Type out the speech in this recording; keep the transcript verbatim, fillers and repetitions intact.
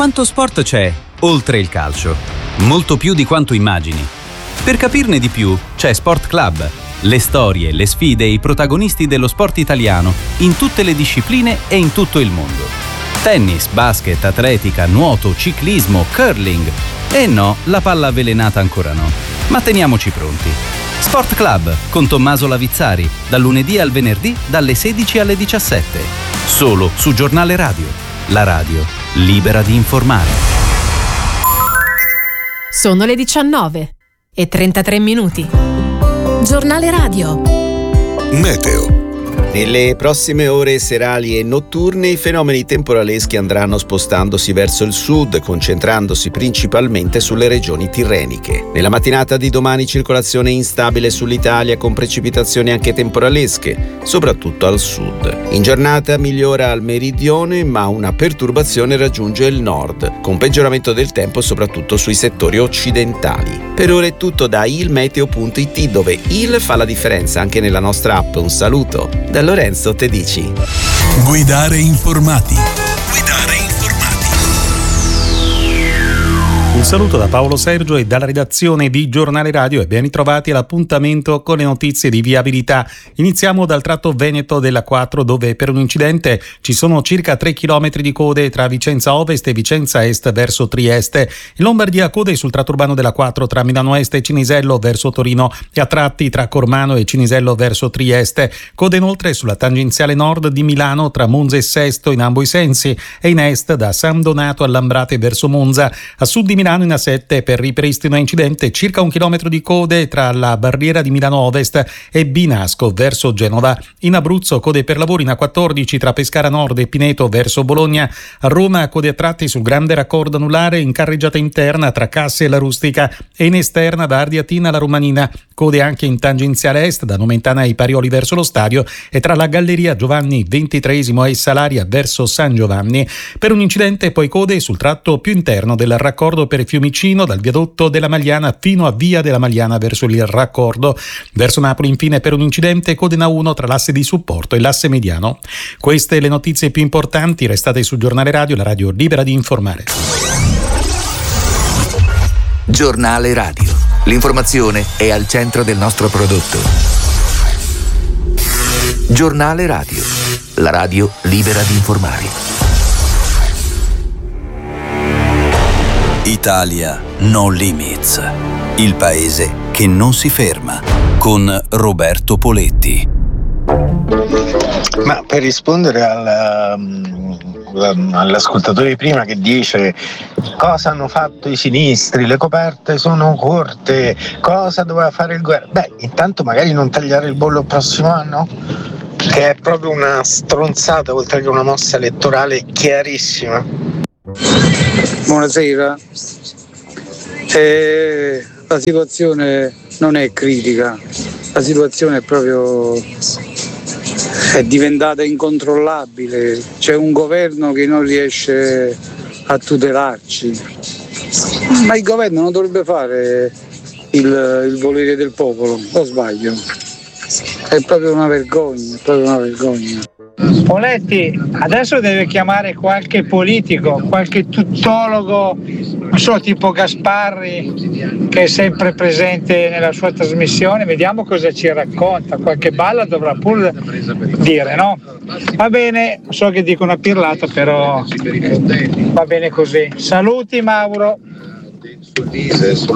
Quanto sport c'è oltre il calcio? Molto più di quanto immagini. Per capirne di più c'è Sport Club, le storie, le sfide e i protagonisti dello sport italiano in tutte le discipline e in tutto il mondo. Tennis, basket, atletica, nuoto, ciclismo, curling. E no, la palla avvelenata ancora no. Ma teniamoci pronti. Sport Club con Tommaso Lavizzari, dal lunedì al venerdì dalle sedici alle diciassette. Solo su Giornale Radio, la radio libera di informare. Sono le diciannove e trentatré minuti. Giornale Radio. Meteo. Nelle prossime ore serali e notturne i fenomeni temporaleschi andranno spostandosi verso il sud, concentrandosi principalmente sulle regioni tirreniche. Nella mattinata di domani circolazione instabile sull'Italia con precipitazioni anche temporalesche, soprattutto al sud. In giornata migliora al meridione, ma una perturbazione raggiunge il nord, con peggioramento del tempo soprattutto sui settori occidentali. Per ora è tutto da ilmeteo punto it, dove il fa la differenza anche nella nostra app. Un saluto da Lorenzo Tedici. Guidare informati. Guidare informati. Un saluto da Paolo Sergio e dalla redazione di Giornale Radio e ben ritrovati all'appuntamento con le notizie di viabilità. Iniziamo dal tratto veneto della quattro, dove per un incidente ci sono circa tre chilometri di code tra Vicenza Ovest e Vicenza Est verso Trieste. In Lombardia code sul tratto urbano della quattro tra Milano Est e Cinisello verso Torino e a tratti tra Cormano e Cinisello verso Trieste. Code inoltre sulla tangenziale nord di Milano tra Monza e Sesto in ambo i sensi e in est da San Donato a Lambrate verso Monza. A sud di Milano in A sette per ripristino incidente circa un chilometro di code tra la barriera di Milano Ovest e Binasco verso Genova. In Abruzzo code per lavori in A quattordici tra Pescara Nord e Pineto verso Bologna. A Roma code a tratti sul grande raccordo anulare in carreggiata interna tra Casse e la Rustica e in esterna da Ardiatina alla Romanina. Code anche in tangenziale est da Nomentana ai Parioli verso lo stadio e tra la Galleria Giovanni ventitreesimo e Salaria verso San Giovanni. Per un incidente poi code sul tratto più interno del raccordo per Fiumicino dal viadotto della Magliana fino a via della Magliana verso il raccordo. Verso Napoli infine per un incidente code in A uno tra l'asse di supporto e l'asse mediano. Queste le notizie più importanti, restate su Giornale Radio, la radio libera di informare. Giornale Radio. L'informazione è al centro del nostro prodotto. Giornale Radio, la radio libera di informare. Italia No Limits, il paese che non si ferma, con Roberto Poletti. Ma per rispondere al, um, all'ascoltatore di prima che dice cosa hanno fatto i sinistri, le coperte sono corte, cosa doveva fare il governo, beh, intanto magari non tagliare il bollo il prossimo anno, che è proprio una stronzata oltre che una mossa elettorale chiarissima. Buonasera. Eh, la situazione non è critica, la situazione è proprio è diventata incontrollabile, c'è un governo che non riesce a tutelarci, ma il governo non dovrebbe fare il, il volere del popolo, o sbaglio? È proprio una vergogna, è proprio una vergogna. Poletti adesso deve chiamare qualche politico, qualche tuttologo, non so, tipo Gasparri, che è sempre presente nella sua trasmissione, vediamo cosa ci racconta, qualche balla dovrà pure dire, no? Va bene, so che dico una pirlata, però va bene così. Saluti Mauro.